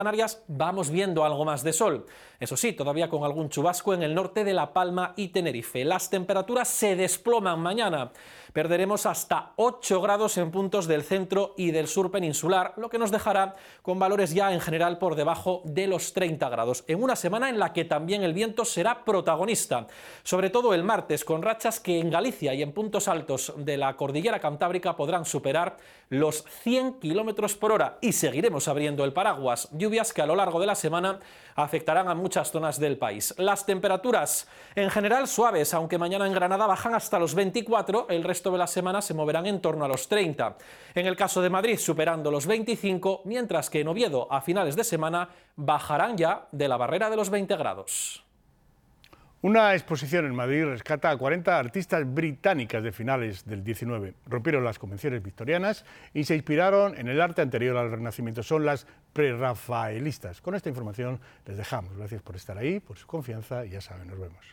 Canarias vamos viendo algo más de sol. Eso sí, todavía con algún chubasco en el norte de La Palma y Tenerife. Las temperaturas se desploman mañana. Perderemos hasta 8 grados en puntos del centro y del sur peninsular, lo que nos dejará con valores ya en general por debajo de los 30 grados. En una semana en la que también el viento será protagonista, sobre todo el martes, con rachas que en Galicia y en puntos altos de la cordillera cantábrica podrán superar los 100 km por hora. Y seguiremos abriendo el paraguas. Lluvias que a lo largo de la semana afectarán a muchas zonas del país. Las temperaturas en general suaves, aunque mañana en Granada bajan hasta los 24, el resto de la semana se moverán en torno a los 30. En el caso de Madrid superando los 25, mientras que en Oviedo a finales de semana bajarán ya de la barrera de los 20 grados. Una exposición en Madrid rescata a 40 artistas británicas de finales del 19. Rompieron las convenciones victorianas y se inspiraron en el arte anterior al Renacimiento. Son las prerrafaelistas. Con esta información les dejamos. Gracias por estar ahí, por su confianza y ya saben, nos vemos.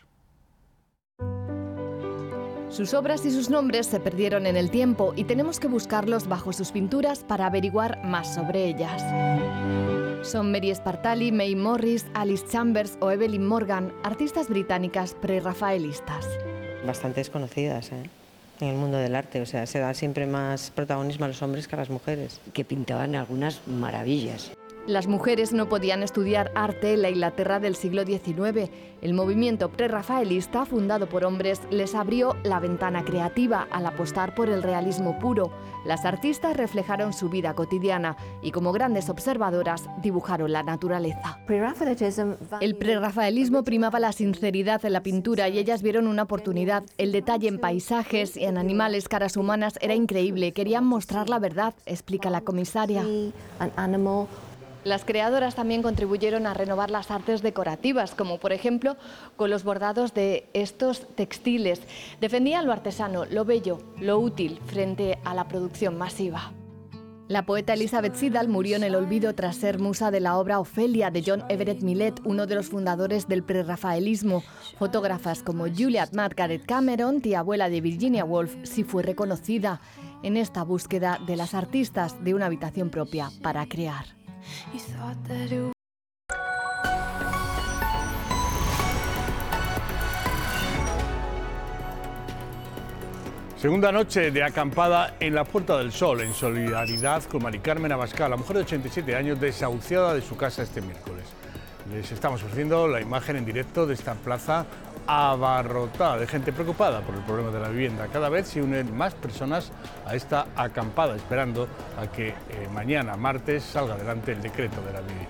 Sus obras y sus nombres se perdieron en el tiempo y tenemos que buscarlos bajo sus pinturas para averiguar más sobre ellas. Son Mary Spartali, May Morris, Alice Chambers o Evelyn Morgan, artistas británicas prerrafaelistas. Bastante desconocidas, en el mundo del arte, o sea, se da siempre más protagonismo a los hombres que a las mujeres. Que pintaban algunas maravillas. Las mujeres no podían estudiar arte en la Inglaterra del siglo XIX. El movimiento prerrafaelista, fundado por hombres, les abrió la ventana creativa al apostar por el realismo puro. Las artistas reflejaron su vida cotidiana y, como grandes observadoras, dibujaron la naturaleza. El prerrafaelismo primaba la sinceridad en la pintura y ellas vieron una oportunidad. El detalle en paisajes y en animales, caras humanas, era increíble. Querían mostrar la verdad, explica la comisaria. Las creadoras también contribuyeron a renovar las artes decorativas, como por ejemplo con los bordados de estos textiles. Defendían lo artesano, lo bello, lo útil frente a la producción masiva. La poeta Elizabeth Siddal murió en el olvido tras ser musa de la obra Ofelia de John Everett Millet, uno de los fundadores del prerrafaelismo. Fotógrafas como Juliet Margaret Cameron, tía abuela de Virginia Woolf, sí fue reconocida en esta búsqueda de las artistas de una habitación propia para crear. Segunda noche de acampada en la Puerta del Sol, en solidaridad con Mari Carmen Abascal, la mujer de 87 años desahuciada de su casa este miércoles. Les estamos ofreciendo la imagen en directo de esta plaza abarrotada de gente preocupada por el problema de la vivienda. Cada vez se unen más personas a esta acampada, esperando a que mañana, martes, salga adelante el decreto de la vivienda.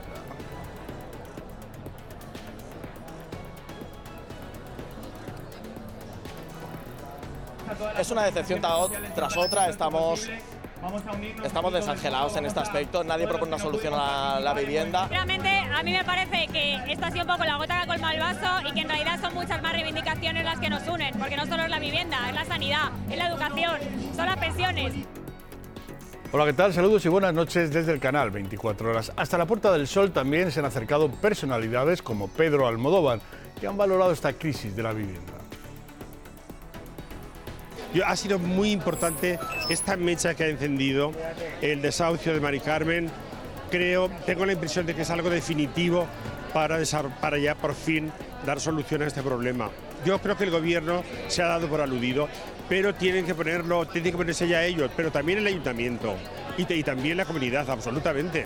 Es una decepción tras otra, estamos desangelados en este aspecto, nadie propone una solución a la vivienda. Realmente a mí me parece que esto ha sido un poco la gota que colma el vaso y que en realidad son muchas más reivindicaciones las que nos unen, porque no solo es la vivienda, es la sanidad, es la educación, son las pensiones. Hola, ¿qué tal? Saludos y buenas noches desde el canal 24 Horas. Hasta la Puerta del Sol también se han acercado personalidades como Pedro Almodóvar, que han valorado esta crisis de la vivienda. Ha sido muy importante esta mecha que ha encendido el desahucio de Mari Carmen. Tengo la impresión de que es algo definitivo para ya por fin dar solución a este problema. Yo creo que el gobierno se ha dado por aludido, pero tienen que ponerse ya ellos, pero también el ayuntamiento y también la comunidad, absolutamente.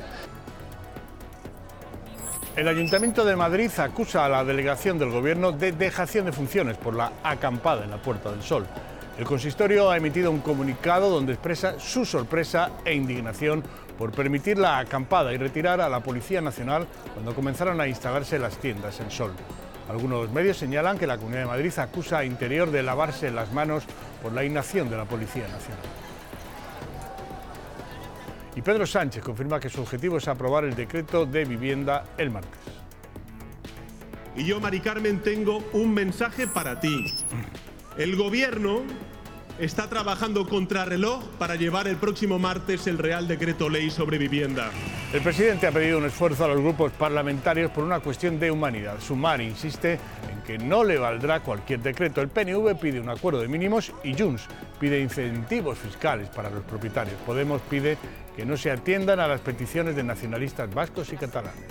El Ayuntamiento de Madrid acusa a la delegación del gobierno de dejación de funciones por la acampada en la Puerta del Sol. El consistorio ha emitido un comunicado donde expresa su sorpresa e indignación por permitir la acampada y retirar a la Policía Nacional cuando comenzaron a instalarse las tiendas en Sol. Algunos medios señalan que la Comunidad de Madrid acusa a Interior de lavarse las manos por la inacción de la Policía Nacional. Y Pedro Sánchez confirma que su objetivo es aprobar el decreto de vivienda el martes. Y yo, Mari Carmen, tengo un mensaje para ti. El gobierno está trabajando contrarreloj para llevar el próximo martes el Real Decreto Ley sobre vivienda. El presidente ha pedido un esfuerzo a los grupos parlamentarios por una cuestión de humanidad. Sumar insiste en que no le valdrá cualquier decreto. El PNV pide un acuerdo de mínimos y Junts pide incentivos fiscales para los propietarios. Podemos pide que no se atiendan a las peticiones de nacionalistas vascos y catalanes.